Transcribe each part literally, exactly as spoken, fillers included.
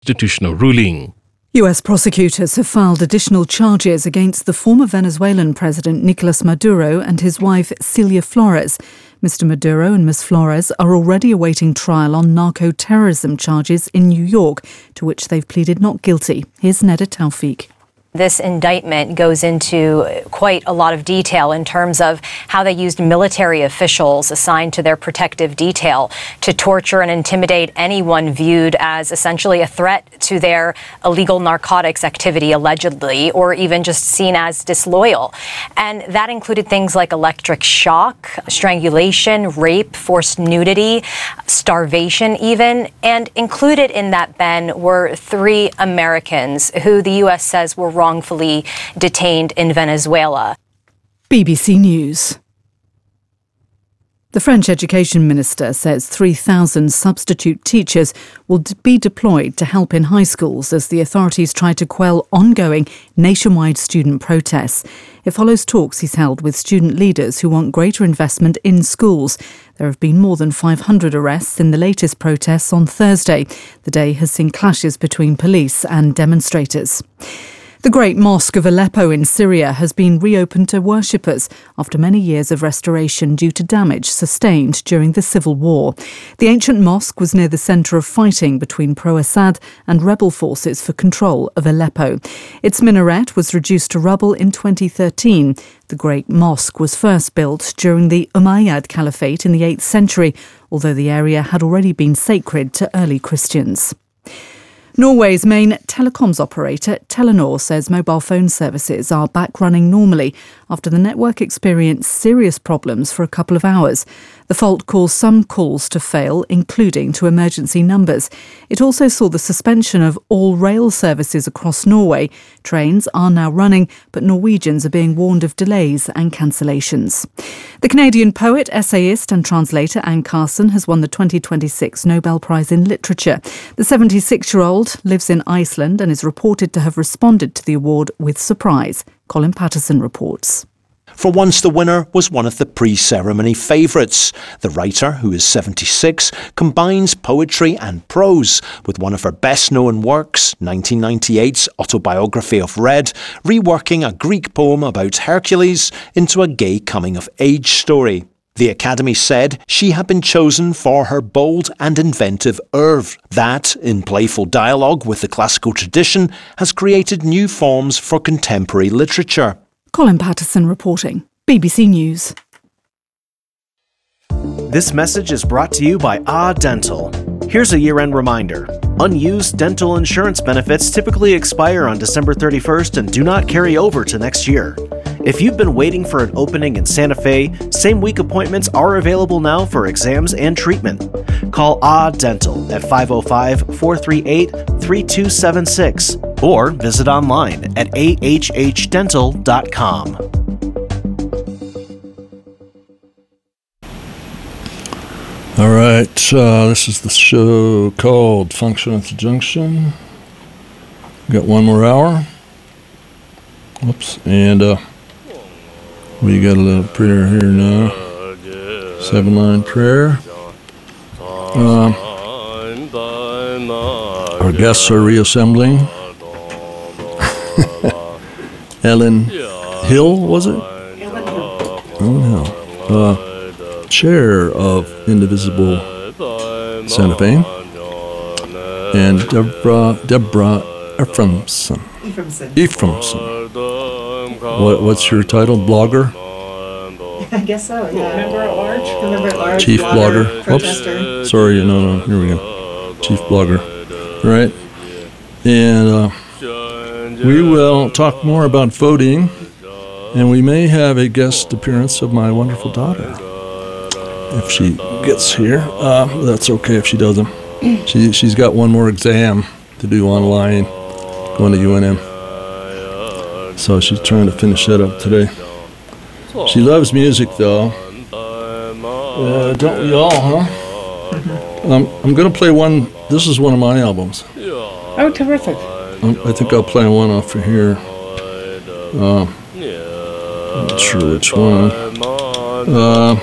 constitutional ruling. U S prosecutors have filed additional charges against the former Venezuelan president Nicolas Maduro and his wife Celia Flores. Mister Maduro and Miz Flores are already awaiting trial on narco-terrorism charges in New York, to which they've pleaded not guilty. Here's Neda Taufik. This indictment goes into quite a lot of detail in terms of how they used military officials assigned to their protective detail to torture and intimidate anyone viewed as essentially a threat to their illegal narcotics activity, allegedly, or even just seen as disloyal. And that included things like electric shock, strangulation, rape, forced nudity, starvation even. And included in that, Ben, were three Americans who the U S says were wrongfully detained in Venezuela. B B C News. The French Education Minister says three thousand substitute teachers will d- be deployed to help in high schools as the authorities try to quell ongoing nationwide student protests. It follows talks he's held with student leaders who want greater investment in schools. There have been more than five hundred arrests in the latest protests on Thursday. The day has seen clashes between police and demonstrators. The Great Mosque of Aleppo in Syria has been reopened to worshippers after many years of restoration due to damage sustained during the civil war. The ancient mosque was near the centre of fighting between pro-Assad and rebel forces for control of Aleppo. Its minaret was reduced to rubble in twenty thirteen. The Great Mosque was first built during the Umayyad Caliphate in the eighth century, although the area had already been sacred to early Christians. Norway's main telecoms operator, Telenor, says mobile phone services are back running normally after the network experienced serious problems for a couple of hours. The fault caused some calls to fail, including to emergency numbers. It also saw the suspension of all rail services across Norway. Trains are now running, but Norwegians are being warned of delays and cancellations. The Canadian poet, essayist and translator Anne Carson has won the twenty twenty-six Nobel Prize in Literature. The seventy-six-year-old lives in Iceland and is reported to have responded to the award with surprise. Colin Patterson reports. For once, the winner was one of the pre-ceremony favourites. The writer, who is seventy-six, combines poetry and prose with one of her best-known works, nineteen ninety-eight's Autobiography of Red, reworking a Greek poem about Hercules into a gay coming-of-age story. The Academy said she had been chosen for her bold and inventive oeuvre that, in playful dialogue with the classical tradition, has created new forms for contemporary literature. Colin Patterson reporting. B B C News. This message is brought to you by Ah Dental. Here's a year-end reminder. Unused dental insurance benefits typically expire on December thirty-first and do not carry over to next year. If you've been waiting for an opening in Santa Fe, same-week appointments are available now for exams and treatment. Call Ah Dental at five oh five, four three eight, three two seven six or visit online at a h h dental dot com. All right, uh, this is the show called Function at the Junction. We got one more hour. Whoops, and uh, we got a little prayer here now. Seven-line prayer. Uh, our guests are reassembling. Ellen Hill, was it? Ellen Hill. Uh, chair of Indivisible Santa Fe. And Deborah, Deborah Ephraimson. Ephraimson. Ephraimson. What, what's your title? Blogger? I guess so, yeah. Member at large? Member at large. Chief blogger. blogger. Protester. Whoops. Sorry, no, no, here we go. Chief blogger. All right. And uh, we will talk more about voting, and we may have a guest appearance of my wonderful daughter. If she gets here, uh, that's okay if she doesn't. She, she's got one more exam to do online, going to U N M. So she's trying to finish that up today. She loves music, though. Uh, don't we all, huh? Um, I'm going to play one. This is one of my albums. Oh, terrific. Um, I think I'll play one off of here. Uh, I'm not sure which one. Uh,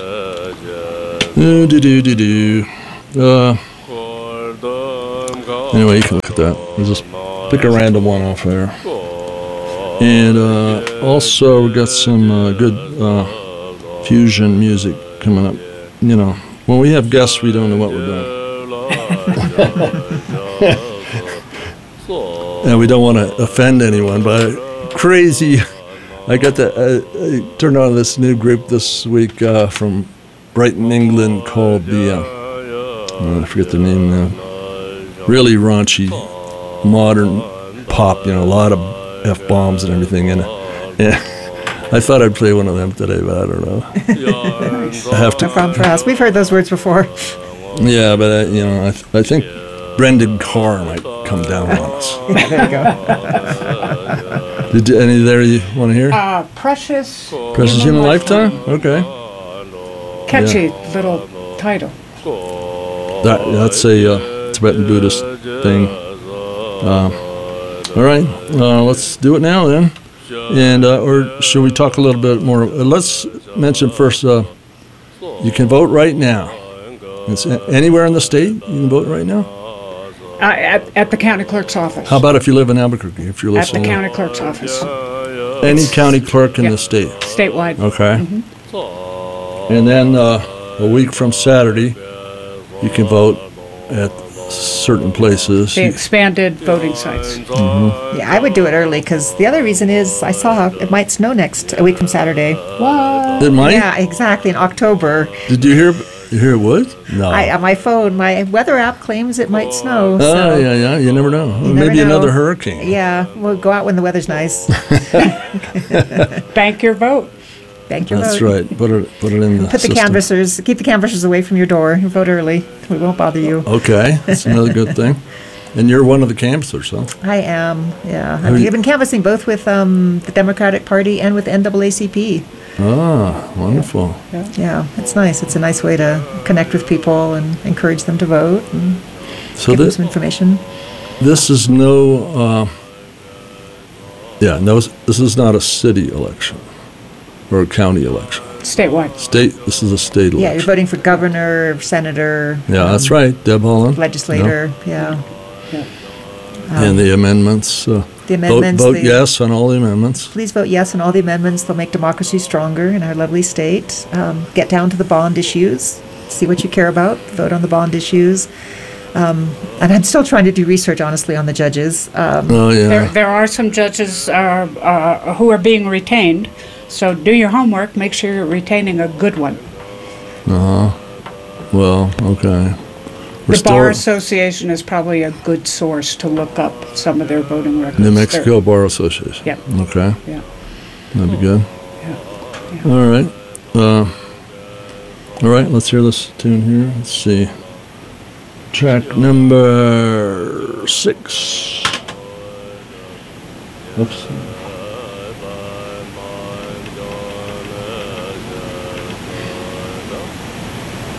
do do do do do. Uh, Anyway, you can look at that. We'll just pick a random one off there. And uh, also, we got some uh, good uh, fusion music coming up. You know, when we have guests, we don't know what we're doing. And we don't want to offend anyone, but crazy. I got to uh, I turned on this new group this week uh, from Brighton, England, called the, uh, I forget the name now, really raunchy, modern pop, you know, a lot of F-bombs and everything in it. Yeah. I thought I'd play one of them today, but I don't know. I have to. No problem for us. We've heard those words before. Yeah, but uh, you know, I, th- I think Brendan Carr might come down on us. Yeah, there you go. Did you, any there you want to hear? Uh, Precious. Precious Human Lifetime? Okay. Catchy little title. That, that's a uh, Tibetan Buddhist thing. Uh, all right, uh, let's do it now then. And uh, or should we talk a little bit more? Uh, let's mention first. Uh, you can vote right now. It's anywhere in the state. You can vote right now. Uh, at, at the county clerk's office. How about if you live in Albuquerque? If you're At the listening, county clerk's office. any county clerk in Yep. the state. Statewide. Okay. Mm-hmm. And then uh, a week from Saturday, you can vote at certain places. The expanded voting sites. Yeah, I would do it early because the other reason is I saw it might snow next a week from Saturday. What? It might. Yeah, exactly in October. Did you hear? You hear it would? No. I on my phone, my weather app claims it might snow. Oh So yeah, yeah. You never know. you Maybe never know. another hurricane. Yeah, we'll go out when the weather's nice. Bank your vote. Bank your That's vote. right. Put it. Put it in the Put the system. canvassers, keep the canvassers away from your door. Vote early. We won't bother you. Okay, that's another good thing. And you're one of the canvassers, huh? I am. Yeah, Have I've, you- I've been canvassing both with um, the Democratic Party and with N double A C P. Ah, wonderful. Yeah, it's nice. It's a nice way to connect with people and encourage them to vote and So give them this some information. this is no. Uh, yeah, no. This is not a city election or a county election. Statewide. State. This is a state Yeah, you're election. voting for governor, senator. Yeah, um, that's right, Deb Holland. Legislator, yeah. Yeah. And the amendments. Uh, The vote amendments. vote the- yes on all the amendments. Please vote yes on all the amendments. They'll make democracy stronger in our lovely state. Um, get down to the bond issues. See what you care about. Vote on the bond issues. Um, and I'm still trying to do research, honestly, on the judges. Um, Oh yeah. There, there are some judges uh, uh, who are being retained, so do your homework. Make sure you're retaining a good one. Well, okay. We're The Bar still- Association is probably a good source to look up some of their voting records. New They're- Mexico Bar Association. Yep. Okay, Yeah. that'd be good. Yeah. All right. Uh, all right. Let's hear this tune here. Let's see. Track number six. Oops.